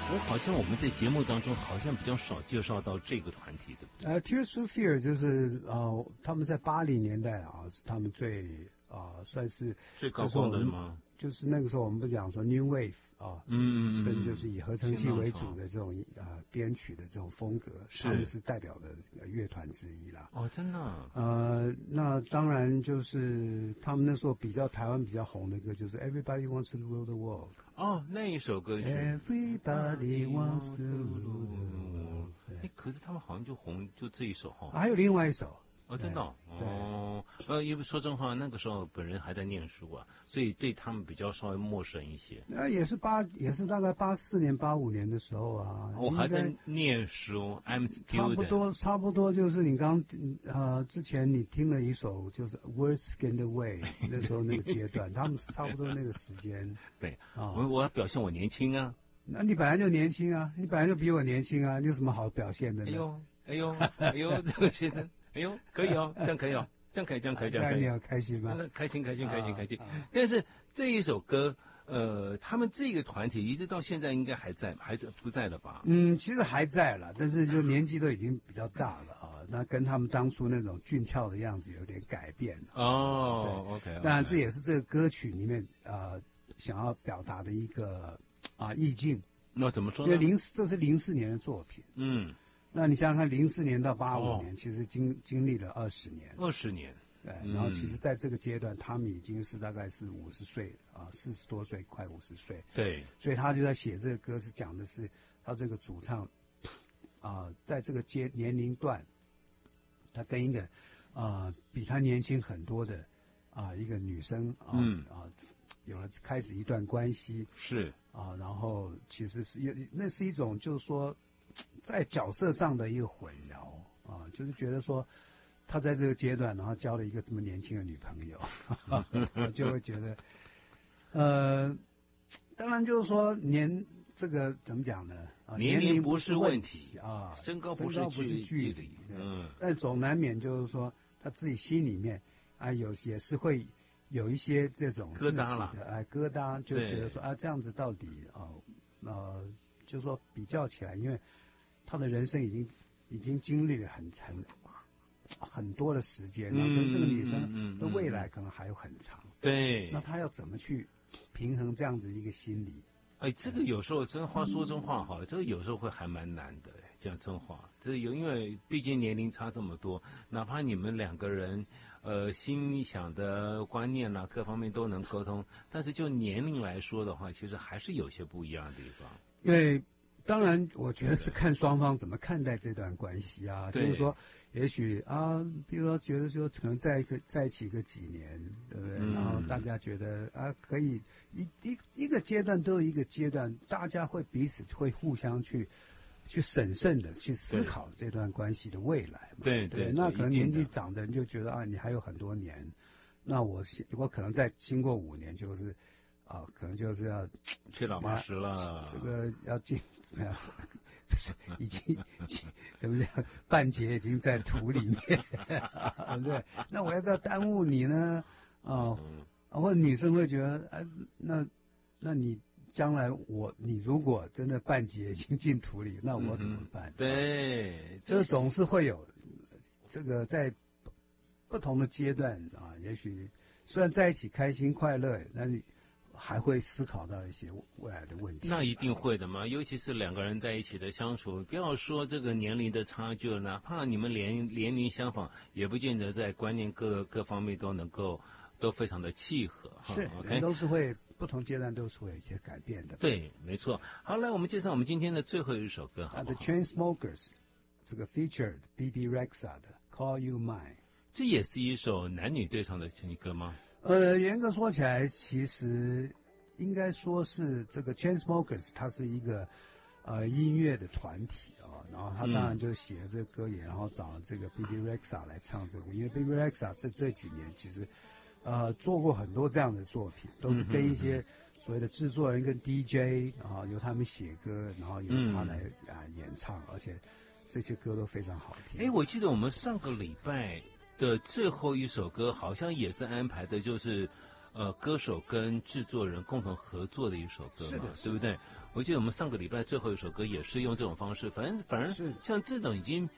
我们在节目当中好像比较少介绍到这个团体，对不对 ？Tears for Fear 就是他们在80年代是他们算是最高光的吗？ 就是那个时候我们不讲说 New Wave 甚至就是以合成器为主的这种编曲的这种风格，他们是代表的乐团之一啦。 哦，真的。 那当然就是他们那时候台湾比较红的歌就是 Everybody Wants to Rule the World。 哦，那一首歌是 Everybody Wants to Rule the World。 可是他们好像就红就这一首哈。 还有另外一首。 真的因为说真话，那个时候本人还在念书啊，所以对他们比较稍微陌生一些。 也是大概84年、85年的时候啊。 我还在念书 ，I'm student。差不多就是你之前你听了一首就是 Words Get Away 那时候那个阶段，他们是差不多那个时间。 对我要表现我年轻啊。 那你本来就年轻啊，你本来就比我年轻啊，你有什么好表现的呢？ 哎呦，这个先生。哎呦，可以哦，这样可以哦，这样可以。 你要开心吗？ 开心。但是这一首歌，他们这个团体一直到现在应该还在不在了吧？ 其实还在了，但是就年纪都已经比较大了啊。那跟他们当初那种俊俏的样子有点改变了。 OK。 当然这也是这个歌曲里面想要表达的一个意境。 那怎么说呢？ 因为这是04年的作品。那你想想看，04年到85年，其实经历了20年。 20年。 对，然后其实在这个阶段，他们已经是大概是50岁40多岁，快50岁。 对， 所以他就在写这个歌，是讲的是他这个主唱在这个年龄段，他跟一个比他年轻很多的一个女生有了开始一段关系。 是然后其实那是一种就是说。在角色上的一个混淆就是觉得说他在这个阶段，然后交了一个这么年轻的女朋友，就会觉得，当然就是说这个怎么讲呢？ 年龄不是问题身高不是距离，但总难免就是说他自己心里面也是会有一些这种疙瘩了， 疙瘩，就觉得说这样子到底就是说比较起来，因为他的人生已经经历了很多的时间，然后跟这个女生的未来可能还有很长。 对， 那他要怎么去平衡这样子一个心理？ 这个有时候说真话哈，这个有时候会还蛮难的，讲真话。因为毕竟年龄差这么多，哪怕你们两个人心想的观念各方面都能沟通，但是就年龄来说的话，其实还是有些不一样的地方。 因为当然我觉得是看双方怎么看待这段关系就是说也许比如说觉得说可能在一起个几年，对不对？然后大家觉得可以一个阶段都有一个阶段，大家会彼此会互相去审慎的去思考这段关系的未来嘛。 对， 那可能年纪长的人就觉得你还有很多年，那我可能再经过5年就是可能就是要去老八十了， 这个要怎么样？已经怎么讲？半截已经在土里面，对。那我要不要耽误你呢？或者女生会觉得，那你将来你如果真的半截已经进土里，那我怎么办？ 对， 这总是会有这个在不同的阶段也许虽然在一起开心快乐，但是还会思考到一些未来的问题。 那一定会的嘛，尤其是两个人在一起的相处，不要说这个年龄的差距了，哪怕你们年龄相仿，也不见得在观念各方面都非常的契合。 是，人都是会不同阶段都是会有一些改变的。 对，没错。好，来我们介绍我们今天的最后一首歌，好不好？ The Chainsmokers 这个 featured B.B. Rexa 的 Call You Mine， 这也是一首男女对唱的情歌吗？ 严格说起来，其实应该说是这个 Chainsmokers 它是一个音乐的团体然后他当然就写了这个歌也，然后找了这个 B.B. Rexa 来唱这个，因为 B.B. Rexa 这几年其实做过很多这样的作品，都是跟一些所谓的制作人跟 DJ 由他们写歌，然后由他来演唱，而且这些歌都非常好听。 我记得我们上个礼拜的最后一首歌好像也是安排的，就是歌手跟制作人共同合作的一首歌嘛， 是的对不对？我记得我们上个礼拜最后一首歌也是用这种方式，反而像这种已经，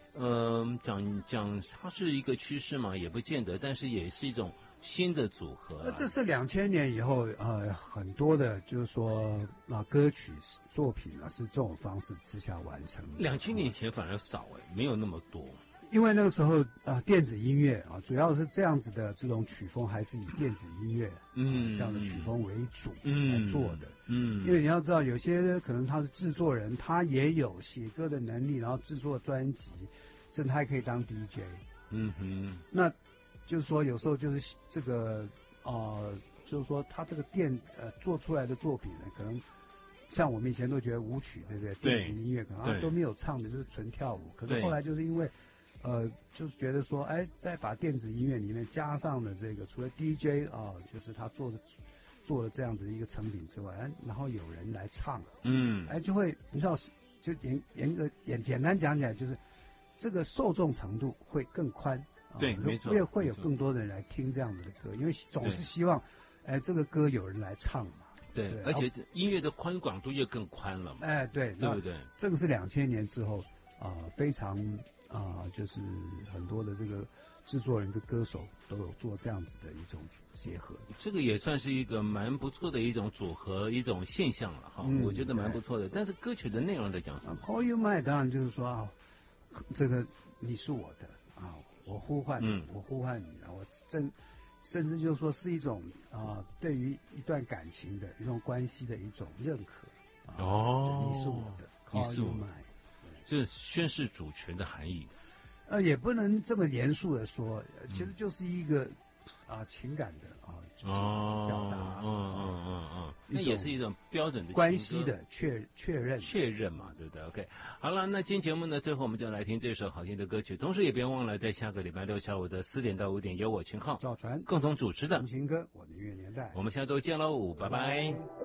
讲它是一个趋势嘛，也不见得，但是也是一种新的组合。 这是2000年以后很多的，就是说歌曲作品是这种方式之下完成的。 2000年前反而少没有那么多。 因为那个时候电子音乐主要是这样子的这种曲风，还是以电子音乐这样的曲风为主来做的。因为你要知道，有些可能他是制作人，他也有写歌的能力，然后制作专辑，甚至还可以当 DJ。那就是说有时候就是这个就是说他这个做出来的作品呢，可能像我们以前都觉得舞曲，对不对？电子音乐可能他都没有唱的，就是纯跳舞。可是后来就是因为就是觉得说，再把电子音乐里面加上了这个，除了 DJ 就是他做了这样子的一个成品之外，然后有人来唱，就会你知道，就简单讲起来，就是这个受众程度会更宽， 对，没错， 会有更多的人来听这样子的歌，因为总是希望，这个歌有人来唱嘛， 对，而且音乐的宽广度又更宽了嘛， 对， 对不对？ 这个是2000年之后非常。就是很多的这个制作人跟歌手都有做这样子的一种结合， 这个也算是一个蛮不错的一种组合，一种现象了哈，我觉得蛮不错的。但是歌曲的内容在讲什么 ？Call You Mine 当然就是说这个你是我的我呼唤你，我呼唤你我甚至就是说是一种对于一段感情的一种关系的一种认可你是我的 ，Call You Mine。 这宣示主权的含义， 也不能这么严肃的说，其实就是一个情感的表达， 那也是一种标准的关系的确认嘛，对不对 ？OK， 好了，那今天节目呢，最后我们就来听这首好听的歌曲，同时也别忘了在下个礼拜六下午的4点到5点，由我秦昊、 赵传共同主持的情歌，我的音乐年代， 我们下周见喽，拜拜。